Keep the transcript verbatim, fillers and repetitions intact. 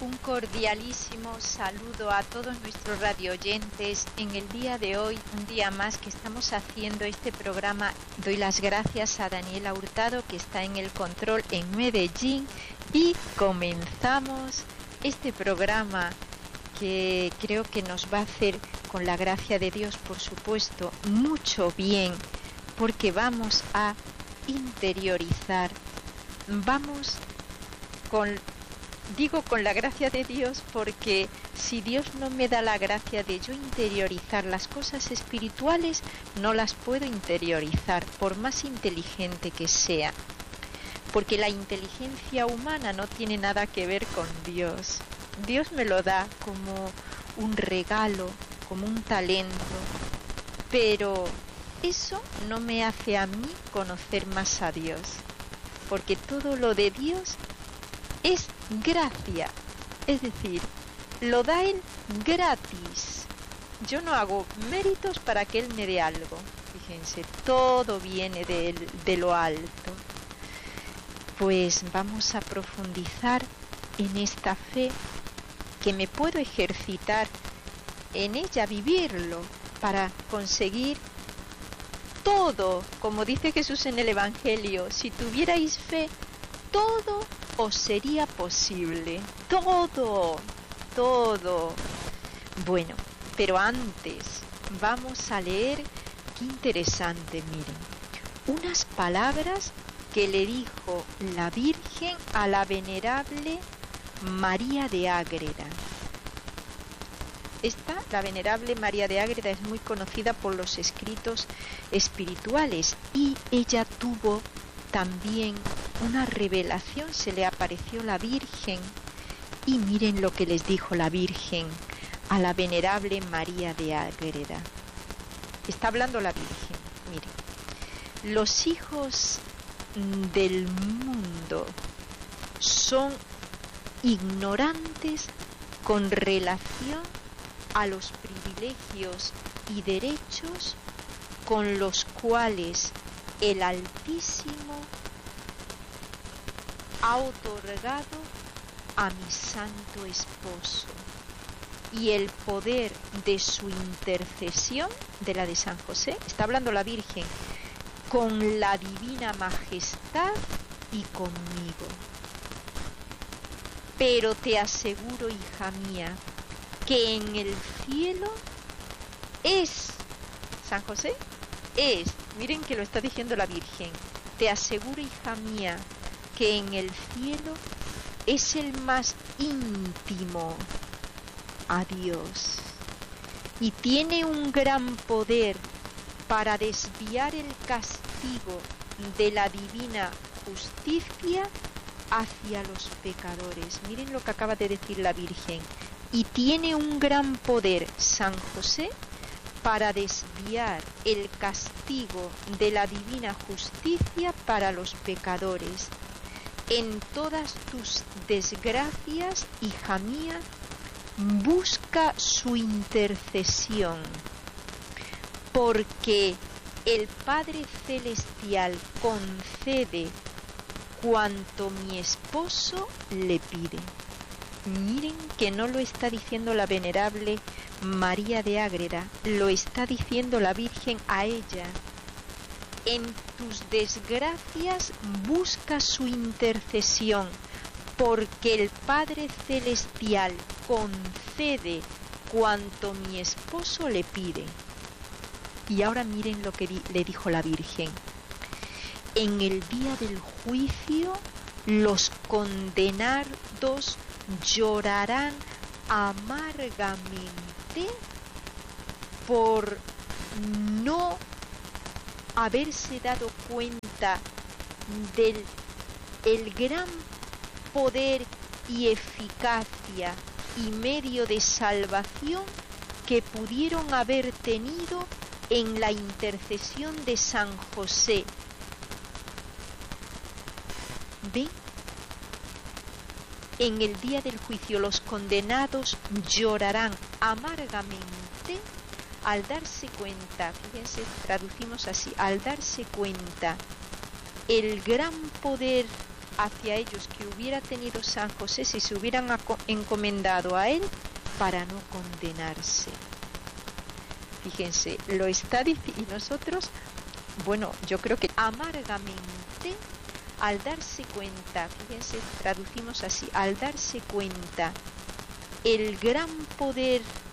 Un cordialísimo saludo a todos nuestros radioyentes en el día de hoy, un día más que estamos haciendo este programa. Doy las gracias a Daniela Hurtado, que está en el control en Medellín, y comenzamos este programa que creo que nos va a hacer, con la gracia de Dios, por supuesto, mucho bien, porque vamos a interiorizar, vamos con... Digo con la gracia de Dios porque si Dios no me da la gracia de yo interiorizar las cosas espirituales, no las puedo interiorizar, por más inteligente que sea. Porque la inteligencia humana no tiene nada que ver con Dios. Dios me lo da como un regalo, como un talento, pero eso no me hace a mí conocer más a Dios. Porque todo lo de Dios es gracia, es decir, lo da Él gratis. Yo no hago méritos para que Él me dé algo. Fíjense, todo viene de, él, de lo alto. Pues vamos a profundizar en esta fe, que me puedo ejercitar en ella, vivirlo, para conseguir todo, como dice Jesús en el Evangelio: si tuvierais fe, todo os sería posible, todo, todo. Bueno, pero antes vamos a leer, qué interesante, miren, unas palabras que le dijo la Virgen a la venerable María de Ágreda. Esta, la venerable María de Ágreda, es muy conocida por los escritos espirituales, y ella tuvo también una revelación, se le apareció la Virgen, y miren lo que les dijo la Virgen a la venerable María de Ágreda. Está hablando la Virgen, miren: los hijos del mundo son ignorantes con relación a los privilegios y derechos con los cuales el Altísimo ha otorgado a mi santo esposo, y el poder de su intercesión, de la de San José, está hablando la Virgen, con la divina majestad y conmigo. Pero te aseguro, hija mía, que en el cielo es, San José es, miren que lo está diciendo la Virgen, te aseguro, hija mía, que en el cielo es el más íntimo a Dios, y tiene un gran poder para desviar el castigo de la divina justicia hacia los pecadores. Miren lo que acaba de decir la Virgen: y tiene un gran poder San José para desviar el castigo de la divina justicia para los pecadores. En todas tus desgracias, hija mía, busca su intercesión, porque el Padre Celestial concede cuanto mi esposo le pide. Miren que no lo está diciendo la venerable María de Ágreda, lo está diciendo la Virgen a ella. En tus desgracias busca su intercesión, porque el Padre Celestial concede cuanto mi esposo le pide. Y ahora miren lo que di- le dijo la Virgen: en el día del juicio los condenados llorarán amargamente por no haberse dado cuenta del el gran poder y eficacia y medio de salvación que pudieron haber tenido en la intercesión de San José. ¿Ven? En el día del juicio los condenados llorarán amargamente al darse cuenta, fíjense, traducimos así, al darse cuenta el gran poder hacia ellos que hubiera tenido San José si se hubieran encomendado a él para no condenarse. Fíjense, lo está diciendo, y nosotros, bueno, yo creo que amargamente, al darse cuenta, fíjense, traducimos así, al darse cuenta el gran poder